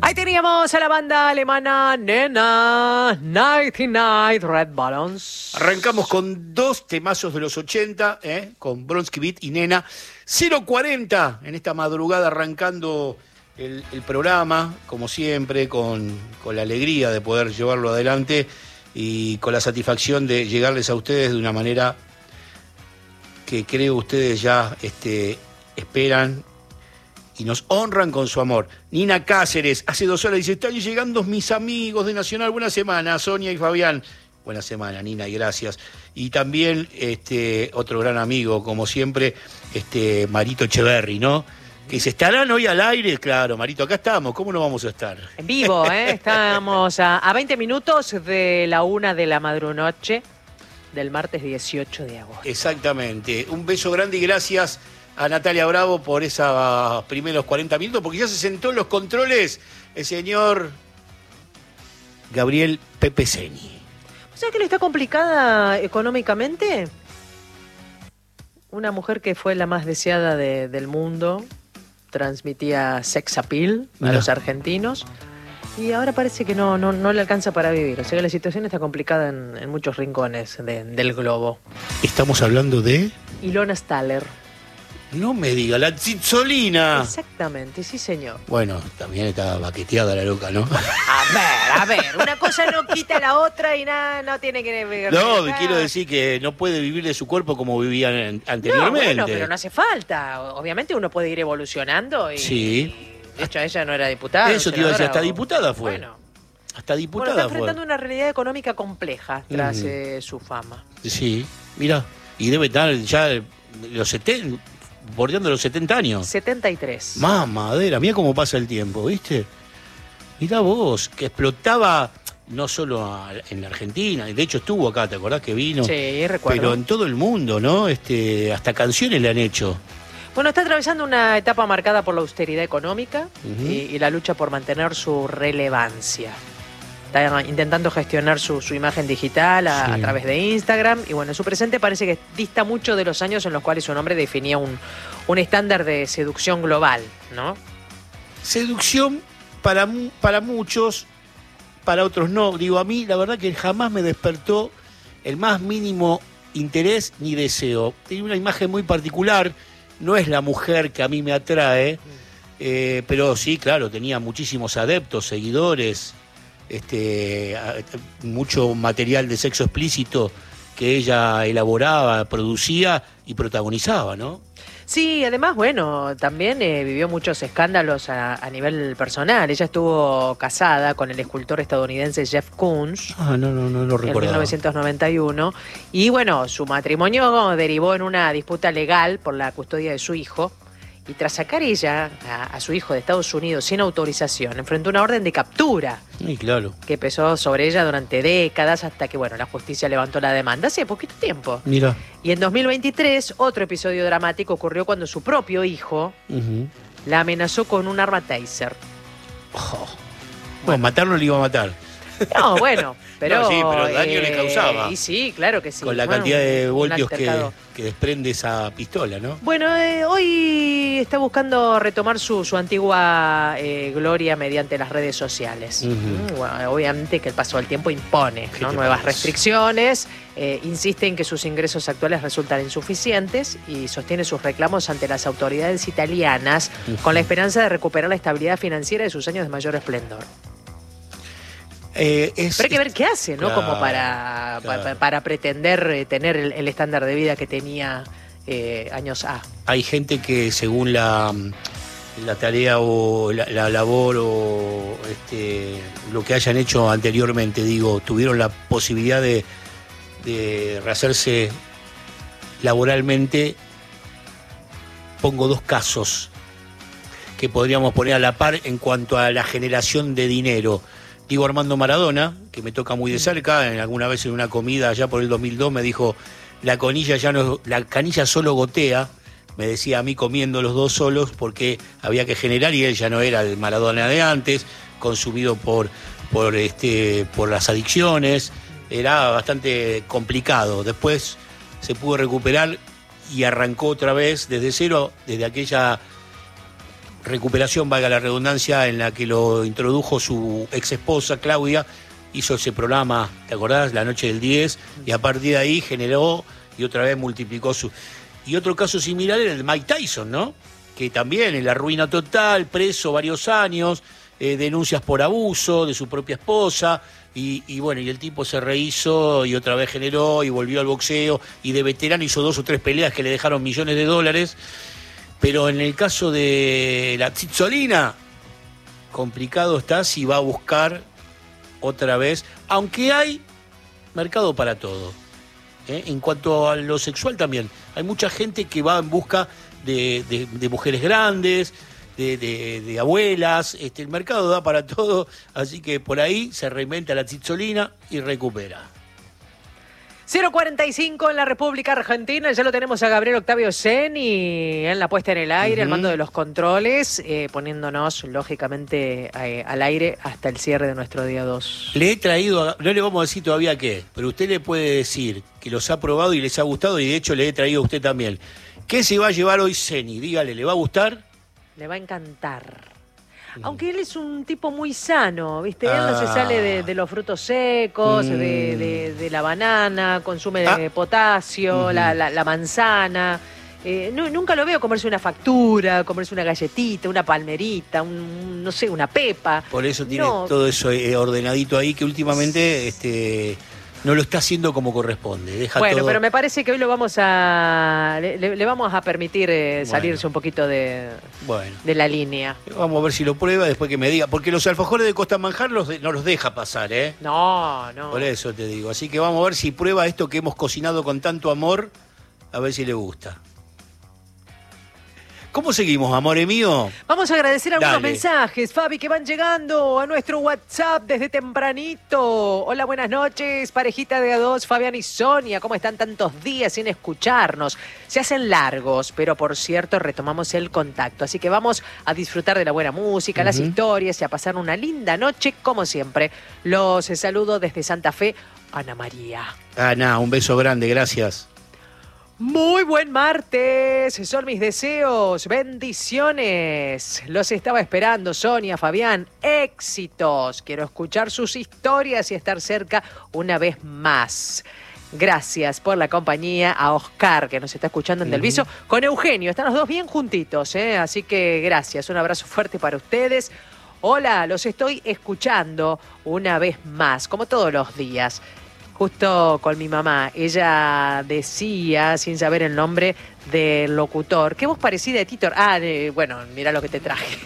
Ahí teníamos a la banda alemana Nena, Nighty Night, Red Balloons. Arrancamos con dos temazos de los 80, con Bronski Beat y Nena. 0:40 en esta madrugada arrancando el programa, como siempre, con la alegría de poder llevarlo adelante y con la satisfacción de llegarles a ustedes de una manera que creo ustedes ya esperan y nos honran con su amor. Nina Cáceres, hace 2 horas, dice: están llegando mis amigos de Nacional. Buena semana, Sonia y Fabián. Buena semana, Nina, y gracias. Y también otro gran amigo, como siempre, Marito Echeverry, ¿no? Que dice: ¿estarán hoy al aire? Claro, Marito, acá estamos. ¿Cómo no vamos a estar? En vivo, Estamos a 20 minutos de la 1 de la madrunoche del martes 18 de agosto. Exactamente. Un beso grande y gracias a Natalia Bravo por esos primeros 40 minutos, porque ya se sentó en los controles el señor Gabriel Pepeseni. ¿Sabes que le está complicada económicamente? Una mujer que fue la más deseada del mundo, transmitía sex appeal a los argentinos, y ahora parece que no le alcanza para vivir. O sea que la situación está complicada en muchos rincones del globo. Estamos hablando de... Ilona Staller. No me diga, la Zizzolina. Exactamente, sí señor. Bueno, también está baqueteada la loca, ¿no? A ver, una cosa no quita la otra y nada, no tiene que ver. No, quiero decir que no puede vivir de su cuerpo como vivían anteriormente. No, bueno, pero no hace falta. Obviamente uno puede ir evolucionando y... Sí. De hecho, ella no era diputada. Eso te iba a decir, hasta diputada fue. Bueno. Hasta diputada está fue. enfrentando una realidad económica compleja tras su fama. Sí, mira, y debe estar ya los 70, bordeando los 70 años. 73. Mamadera, mira cómo pasa el tiempo, ¿viste? Mirá vos, que explotaba no solo en la Argentina, de hecho estuvo acá, ¿te acordás que vino? Sí, recuerdo. Pero en todo el mundo, ¿no? Hasta canciones le han hecho. Bueno, está atravesando una etapa marcada por la austeridad económica y la lucha por mantener su relevancia. Está intentando gestionar su imagen digital a través de Instagram. Y bueno, su presente parece que dista mucho de los años en los cuales su nombre definía un estándar de seducción global, ¿no? Seducción para muchos, para otros no. Digo, a mí la verdad que jamás me despertó el más mínimo interés ni deseo. Tiene una imagen muy particular. No es la mujer que a mí me atrae, pero sí, claro, tenía muchísimos adeptos, seguidores, mucho material de sexo explícito que ella elaboraba, producía y protagonizaba, ¿no? Sí, además, bueno, también vivió muchos escándalos a nivel personal. Ella estuvo casada con el escultor estadounidense Jeff Koons. No lo recordaba. En 1991. Y bueno, su matrimonio derivó en una disputa legal por la custodia de su hijo. Y tras sacar ella a su hijo de Estados Unidos sin autorización, enfrentó una orden de captura. Sí, claro. Que pesó sobre ella durante décadas hasta que, bueno, la justicia levantó la demanda hace poquito tiempo. Mira. Y en 2023, otro episodio dramático ocurrió cuando su propio hijo la amenazó con un arma taser. Bueno, matarlo le iba a matar. No, bueno, pero... No, sí, pero daño le causaba. Y sí, claro que sí. Con la cantidad de voltios que desprende esa pistola, ¿no? Bueno, hoy está buscando retomar su antigua gloria mediante las redes sociales. Bueno, obviamente que el paso del tiempo impone, ¿no? Nuevas restricciones. Insiste en que sus ingresos actuales resultan insuficientes y sostiene sus reclamos ante las autoridades italianas con la esperanza de recuperar la estabilidad financiera de sus años de mayor esplendor. Pero hay que ver qué hace, ¿no? Claro, Como para pretender tener el estándar de vida que tenía años A. Hay gente que según la tarea o la labor o lo que hayan hecho anteriormente, digo, tuvieron la posibilidad de rehacerse laboralmente. Pongo 2 casos que podríamos poner a la par en cuanto a la generación de dinero. Diego Armando Maradona, que me toca muy de cerca, alguna vez en una comida allá por el 2002 me dijo: la canilla solo gotea, me decía a mí comiendo los dos solos, porque había que generar y él ya no era el Maradona de antes, consumido por las adicciones, era bastante complicado. Después se pudo recuperar y arrancó otra vez desde cero, desde aquella recuperación, valga la redundancia, en la que lo introdujo su ex esposa Claudia, hizo ese programa, ¿te acordás? La noche del 10, y a partir de ahí generó y otra vez multiplicó su... Y otro caso similar era el de Mike Tyson, ¿no? Que también en la ruina total, preso varios años, denuncias por abuso de su propia esposa, y bueno, y el tipo se rehizo y otra vez generó y volvió al boxeo, y de veterano hizo 2 o 3 peleas que le dejaron millones de dólares. Pero en el caso de la Tzolina, complicado está si va a buscar otra vez, aunque hay mercado para todo. En cuanto a lo sexual también, hay mucha gente que va en busca de mujeres grandes, de abuelas, el mercado da para todo, así que por ahí se reinventa la Tzolina y recupera. 0:45 en la República Argentina, ya lo tenemos a Gabriel Octavio Ceni en la puesta en el aire, al mando de los controles, poniéndonos lógicamente al aire hasta el cierre de nuestro día 2. Le he traído, no le vamos a decir todavía qué, pero usted le puede decir que los ha probado y les ha gustado, y de hecho le he traído a usted también. ¿Qué se va a llevar hoy Ceni? Dígale, ¿le va a gustar? Le va a encantar. Aunque él es un tipo muy sano, ¿viste? Él no se sale de los frutos secos, de la banana, consume potasio, la manzana. Nunca lo veo comerse una factura, comerse una galletita, una palmerita, no sé, una pepa. Por eso tiene todo eso ordenadito ahí, que últimamente no lo está haciendo como corresponde. Deja bueno, todo... pero me parece que hoy lo vamos a le vamos a permitir salirse un poquito de la línea. Vamos a ver si lo prueba después que me diga, porque los alfajores de Costa Manjar no los deja pasar, ¿eh? No. Por eso te digo. Así que vamos a ver si prueba esto que hemos cocinado con tanto amor, a ver si le gusta. ¿Cómo seguimos, amore mío? Vamos a agradecer algunos mensajes, Fabi, que van llegando a nuestro WhatsApp desde tempranito. Hola, buenas noches, parejita de A2, Fabián y Sonia. ¿Cómo están tantos días sin escucharnos? Se hacen largos, pero por cierto retomamos el contacto. Así que vamos a disfrutar de la buena música, las historias y a pasar una linda noche, como siempre. Los saludo desde Santa Fe, Ana María. Ana, un beso grande, gracias. Muy buen martes, son mis deseos, bendiciones. Los estaba esperando, Sonia, Fabián, éxitos. Quiero escuchar sus historias y estar cerca una vez más. Gracias por la compañía a Oscar, que nos está escuchando en Del Viso, con Eugenio. Están los dos bien juntitos, así que gracias. Un abrazo fuerte para ustedes. Hola, los estoy escuchando una vez más, como todos los días. Justo con mi mamá, ella decía, sin saber el nombre del locutor, qué voz parecida de Titor. Bueno, mira lo que te traje.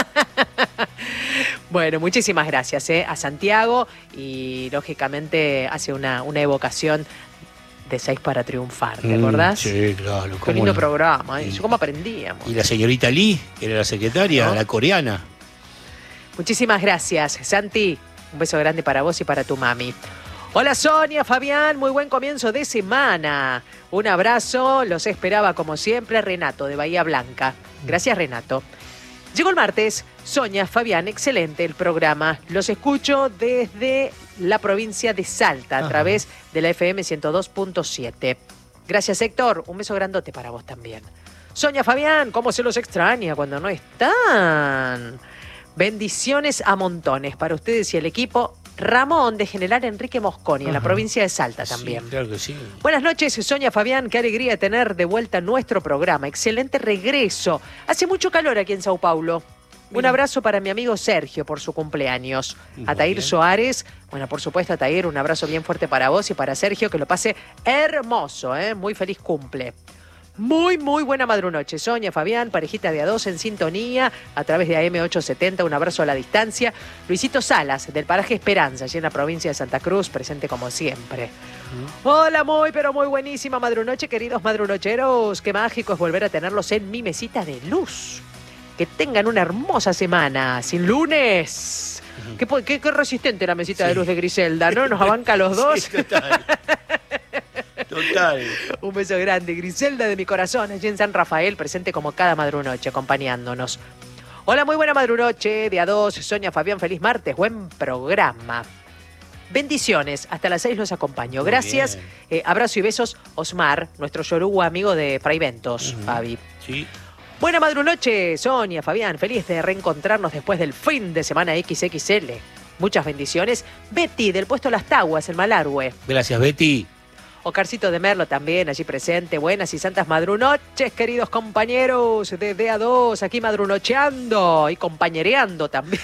Bueno, muchísimas gracias a Santiago, y lógicamente hace una evocación de 6 para triunfar, ¿te acordás? Sí, claro. Qué lindo programa, ¿cómo aprendíamos? Y la señorita Lee, que era la secretaria, ¿no? La coreana. Muchísimas gracias, Santi. Un beso grande para vos y para tu mami. Hola Sonia, Fabián, muy buen comienzo de semana. Un abrazo, los esperaba como siempre, Renato de Bahía Blanca. Gracias, Renato. Llegó el martes, Sonia, Fabián, excelente el programa. Los escucho desde la provincia de Salta a través de la FM 102.7. Gracias, Héctor, un beso grandote para vos también. Sonia, Fabián, cómo se los extraña cuando no están. Bendiciones a montones para ustedes y el equipo. Ramón de General Enrique Mosconi, en la provincia de Salta también. Sí, claro que sí. Buenas noches, Sonia, Fabián, qué alegría tener de vuelta nuestro programa. Excelente regreso. Hace mucho calor aquí en Sao Paulo. Un abrazo para mi amigo Sergio por su cumpleaños. A Tair Soares, bueno, por supuesto, a Tair, un abrazo bien fuerte para vos y para Sergio, que lo pase hermoso, muy feliz cumple. Muy, muy buena madrunoche, Sonia, Fabián, parejita de A2 en sintonía, a través de AM870, un abrazo a la distancia. Luisito Salas, del paraje Esperanza, allí en la provincia de Santa Cruz, presente como siempre. Hola, muy, pero muy buenísima madrunoche, queridos madrunocheros. Qué mágico es volver a tenerlos en mi mesita de luz. Que tengan una hermosa semana, sin lunes. Qué resistente la mesita de luz de Griselda, ¿no? Nos abanca a los dos. Sí, total. Total. Un beso grande, Griselda de mi corazón, allí en San Rafael, presente como cada madrunoche, acompañándonos. Hola, muy buena madrunoche, de A2, Sonia, Fabián, feliz martes, buen programa. Bendiciones, hasta las 6 los acompaño. Gracias, abrazo y besos, Osmar, nuestro yoruba amigo de Fraiventos, Fabi. Sí. Buena madrunoche, Sonia, Fabián, feliz de reencontrarnos después del fin de semana XXL. Muchas bendiciones. Betty, del puesto Las Taguas, en Malargüe. Gracias, Betty. Ocarcito de Merlo también, allí presente. Buenas y santas madrunoches, queridos compañeros de DA2, aquí madrunocheando y compañereando también.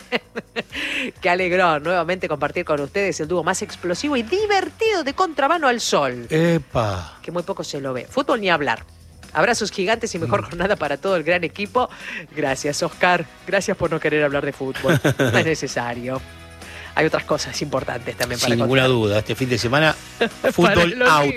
Qué alegrón nuevamente compartir con ustedes el dúo más explosivo y divertido de Contramano al Sol. ¡Epa! Que muy poco se lo ve. Fútbol ni hablar. Abrazos gigantes y mejor jornada para todo el gran equipo. Gracias, Oscar. Gracias por no querer hablar de fútbol. No es necesario. Hay otras cosas importantes también para Sin ninguna duda, este fin de semana, fútbol out.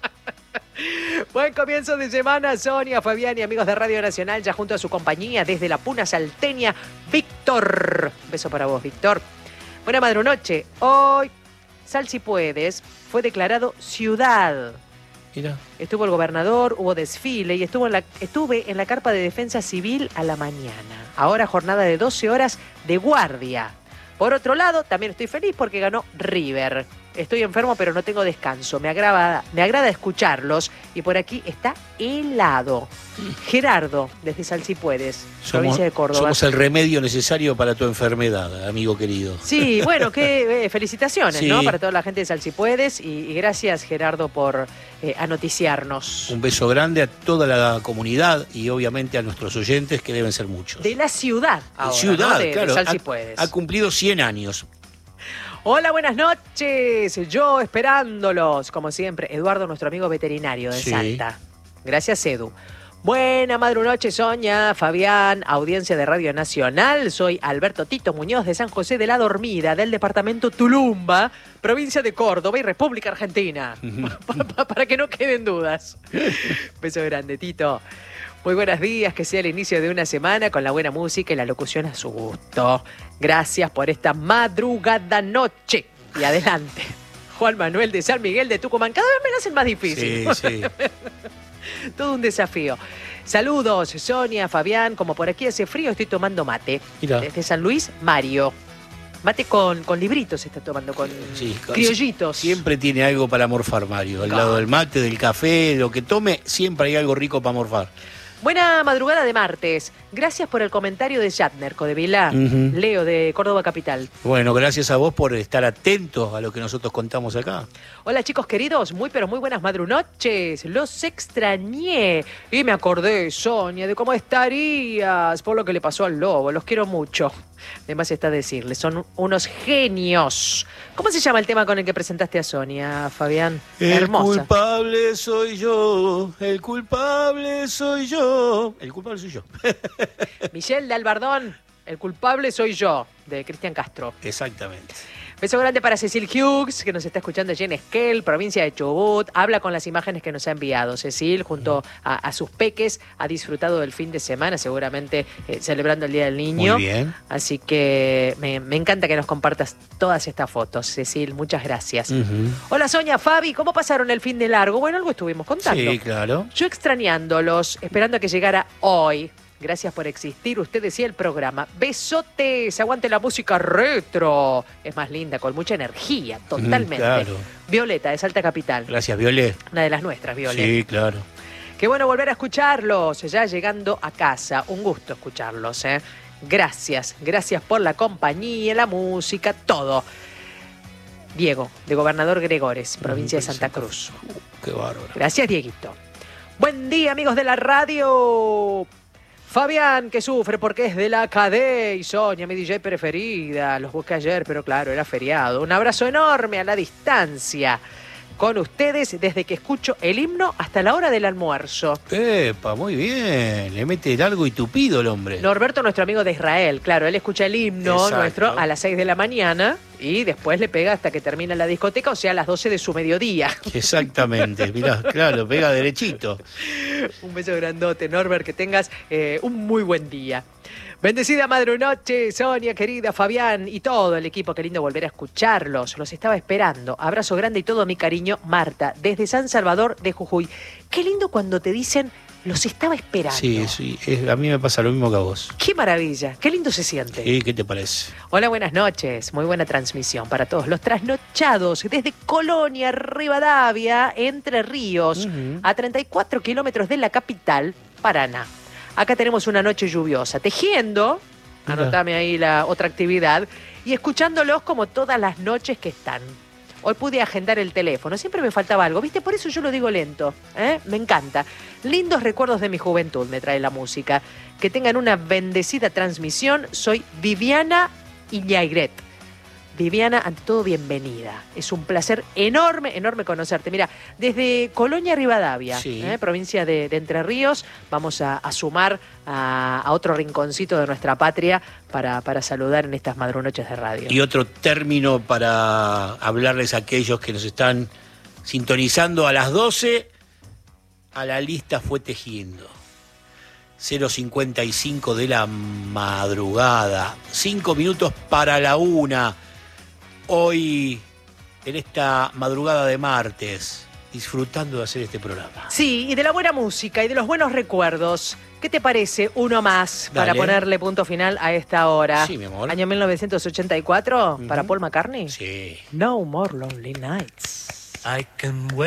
Buen comienzo de semana, Sonia, Fabián y amigos de Radio Nacional, ya junto a su compañía desde la Puna Salteña, Víctor. Un beso para vos, Víctor. Buena madrunoche. Hoy, Sal Si Puedes fue declarado ciudad. Mira. Estuvo el gobernador, hubo desfile y estuve en la carpa de defensa civil a la mañana. Ahora jornada de 12 horas de guardia. Por otro lado, también estoy feliz porque ganó River. Estoy enfermo, pero no tengo descanso. Me agrada escucharlos. Y por aquí está helado. Gerardo, desde Sal Si Puedes, provincia de Córdoba. Somos el remedio necesario para tu enfermedad, amigo querido. Sí, bueno, felicitaciones, sí, ¿no? Para toda la gente de Sal Si Puedes. Y gracias, Gerardo, por anoticiarnos. Un beso grande a toda la comunidad y obviamente a nuestros oyentes, que deben ser muchos. De la ciudad ahora, ciudad, ¿no? claro. De Sal Si Puedes. Ha cumplido 100 años. Hola, buenas noches. Yo esperándolos, como siempre. Eduardo, nuestro amigo veterinario de Salta. Gracias, Edu. Buena madrunoche, Sonia, Fabián, audiencia de Radio Nacional. Soy Alberto Tito Muñoz de San José de la Dormida, del departamento Tulumba, provincia de Córdoba y República Argentina. Para que no queden dudas. Beso grande, Tito. Muy buenos días, que sea el inicio de una semana con la buena música y la locución a su gusto. Gracias por esta madrugada noche. Y adelante. Juan Manuel de San Miguel de Tucumán. Cada vez me lo hacen más difícil. Sí. Todo un desafío. Saludos, Sonia, Fabián. Como por aquí hace frío, estoy tomando mate. Mira. Desde San Luis, Mario. Mate con libritos se está tomando, con criollitos. Siempre tiene algo para morfar, Mario. Al lado del mate, del café, lo que tome, siempre hay algo rico para morfar. Buena madrugada de martes. Gracias por el comentario de Shatner, Codevila. Leo, de Córdoba Capital. Bueno, gracias a vos por estar atentos a lo que nosotros contamos acá. Hola, chicos queridos. Muy, pero muy buenas madrunoches. Los extrañé. Y me acordé, Sonia, de cómo estarías por lo que le pasó al lobo. Los quiero mucho. Además está decirles, son unos genios. ¿Cómo se llama el tema con el que presentaste a Sonia, Fabián? Hermosa. El culpable soy yo, el culpable soy yo. El culpable soy yo. Michelle de Albardón, el culpable soy yo, de Cristian Castro. Exactamente. Beso grande para Cecil Hughes, que nos está escuchando allí en Esquel, provincia de Chubut. Habla con las imágenes que nos ha enviado. Cecil, junto a sus peques, ha disfrutado del fin de semana, seguramente celebrando el Día del Niño. Muy bien. Así que me encanta que nos compartas todas estas fotos, Cecil. Muchas gracias. Hola, Sonia, Fabi, ¿cómo pasaron el fin de largo? Bueno, algo estuvimos contando. Sí, claro. Yo extrañándolos, esperando a que llegara hoy. Gracias por existir, ustedes y el programa. Besotes, aguante la música retro. Es más linda, con mucha energía, totalmente. Claro. Violeta, de Salta Capital. Gracias, Violet. Una de las nuestras, Violeta. Sí, claro. Qué bueno volver a escucharlos, ya llegando a casa. Un gusto escucharlos, ¿eh? Gracias por la compañía, la música, todo. Diego, de Gobernador Gregores, provincia de Santa Cruz. Qué bárbaro. Gracias, Dieguito. Buen día, amigos de la radio. Fabián, que sufre porque es de la KD, y Sonia, mi DJ preferida. Los busqué ayer, pero claro, era feriado. Un abrazo enorme a la distancia. Con ustedes desde que escucho el himno hasta la hora del almuerzo. Epa, muy bien. Le mete largo y tupido el hombre. Norberto, nuestro amigo de Israel. Claro, él escucha el himno nuestro a las 6 de la mañana y después le pega hasta que termina la discoteca, o sea, a las 12 de su mediodía. Exactamente. Mirá, claro, pega derechito. Un beso grandote, Norbert, que tengas un muy buen día. Bendecida madrunoche, Sonia, querida, Fabián y todo el equipo. Qué lindo volver a escucharlos. Los estaba esperando. Abrazo grande y todo mi cariño, Marta, desde San Salvador de Jujuy. Qué lindo cuando te dicen, los estaba esperando. Sí, a mí me pasa lo mismo que a vos. Qué maravilla, qué lindo se siente. ¿Y qué te parece? Hola, buenas noches. Muy buena transmisión para todos los trasnochados desde Colonia, Rivadavia, Entre Ríos, a 34 kilómetros de la capital, Paraná. Acá tenemos una noche lluviosa, tejiendo, anotame ahí la otra actividad, y escuchándolos como todas las noches que están. Hoy pude agendar el teléfono, siempre me faltaba algo, ¿viste? Por eso yo lo digo lento, me encanta. Lindos recuerdos de mi juventud me trae la música. Que tengan una bendecida transmisión. Soy Viviana Iñaigret. Viviana, ante todo, bienvenida. Es un placer enorme, enorme conocerte. Mira, desde Colonia Rivadavia, Sí. Provincia de Entre Ríos, vamos a sumar a otro rinconcito de nuestra patria para saludar en estas madrunoches de radio. Y otro término para hablarles a aquellos que nos están sintonizando a las 12, a la lista fue tejiendo. 0:55 de la madrugada, 5 minutos para la 1. Hoy, en esta madrugada de martes, disfrutando de hacer este programa. Sí, y de la buena música y de los buenos recuerdos. ¿Qué te parece uno más para Dale. ponerle punto final a esta hora? Sí, mi amor. Año 1984, para Paul McCartney. Sí. No More Lonely Nights. I can